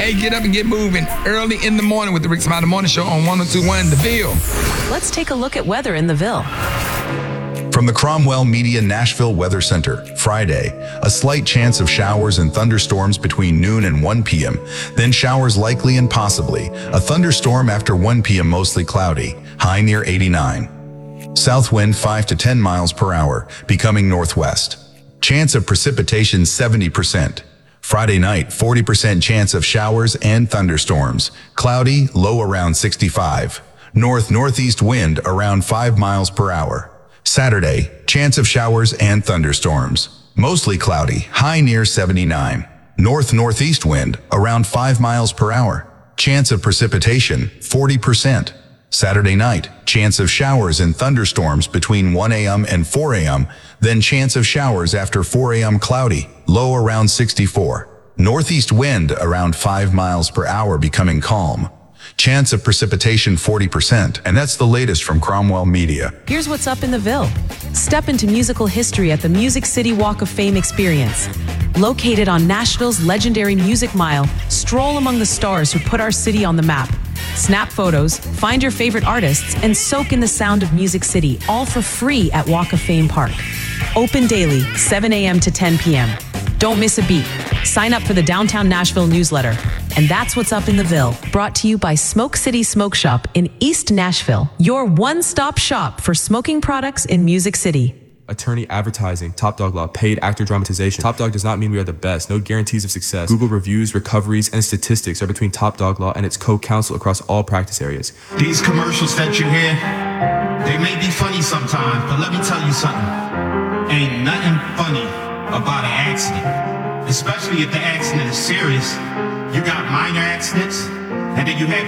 Hey, get up and get moving early in the morning with the Rick Smiley Morning Show on 102.1 The Ville. Let's take a look at weather in the Ville. From the Cromwell Media Nashville Weather Center, Friday, a slight chance of showers and thunderstorms between noon and 1 p.m., then showers likely and possibly. A thunderstorm after 1 p.m. mostly cloudy, high near 89. South wind 5 to 10 miles per hour, becoming northwest. Chance of precipitation 70%. Friday night, 40% chance of showers and thunderstorms. Cloudy, low around 65. North-northeast wind around 5 miles per hour. Saturday, chance of showers and thunderstorms. Mostly cloudy, high near 79. North-northeast wind around 5 miles per hour. Chance of precipitation, 40%. Saturday night, chance of showers and thunderstorms between 1 a.m. and 4 a.m., then chance of showers after 4 a.m. cloudy, low around 64. Northeast wind around 5 miles per hour becoming calm. Chance of precipitation 40%, and that's the latest from Cromwell Media. Here's what's up in the Ville. Step into musical history at the Music City Walk of Fame experience. Located on Nashville's legendary Music Mile, stroll among the stars who put our city on the map. Snap photos, find your favorite artists, and soak in the sound of Music City, all for free at Walk of Fame Park. Open daily, 7 a.m. to 10 p.m. Don't miss a beat. Sign up for the Downtown Nashville newsletter. And that's what's up in the Ville, brought to you by Smoke City Smoke Shop in East Nashville, your one-stop shop for smoking products in Music City. Attorney advertising, Top Dog Law, paid actor dramatization. Top Dog does not mean we are the best. No guarantees of success. Google reviews, recoveries, and statistics are between Top Dog Law and its co-counsel across all practice areas. These commercials that you hear, they may be funny sometimes, but let me tell you something. Ain't nothing funny about an accident. Especially if the accident is serious. You got minor accidents, and then you have